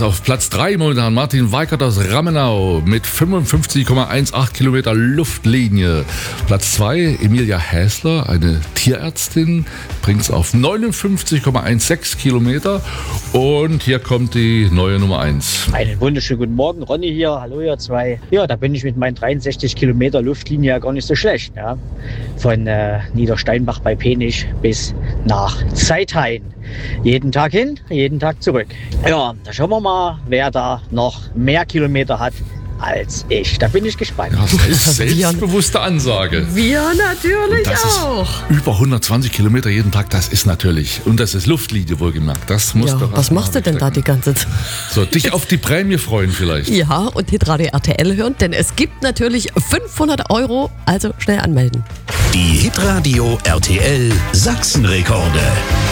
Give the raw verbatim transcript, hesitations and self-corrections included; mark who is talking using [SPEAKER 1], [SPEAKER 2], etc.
[SPEAKER 1] auf Platz drei momentan Martin Weikert aus Rammenau mit fünfundfünfzig Komma achtzehn Kilometer Luftlinie. Platz zwei Emilia Häsler, eine Tierärztin, bringt es auf neunundfünfzig Komma sechzehn Kilometer. Und hier kommt die neue Nummer eins.
[SPEAKER 2] Einen wunderschönen guten Morgen, Ronny hier, hallo ihr zwei. Ja, da bin ich mit meinen dreiundsechzig Kilometer Luftlinie ja gar nicht so schlecht. Ja? Von äh, Niedersteinbach bei Penich bis nach Zeithain. Jeden Tag hin, jeden Tag zurück. Ja, da schauen wir mal, wer da noch mehr Kilometer hat als ich. Da bin ich gespannt.
[SPEAKER 1] Ja, das ist selbstbewusste Ansage.
[SPEAKER 3] Wir natürlich
[SPEAKER 1] das
[SPEAKER 3] auch.
[SPEAKER 1] Ist über hundertzwanzig Kilometer jeden Tag, das ist natürlich, und das ist Luftlinie wohlgemerkt. Das muss
[SPEAKER 3] Ja,
[SPEAKER 1] doch
[SPEAKER 3] was machst du denn da die ganze Zeit?
[SPEAKER 1] So, dich auf die Prämie freuen vielleicht.
[SPEAKER 3] Ja, und Hitradio R T L hören, denn es gibt natürlich fünfhundert Euro, also schnell anmelden.
[SPEAKER 4] Die Hitradio R T L Sachsenrekorde.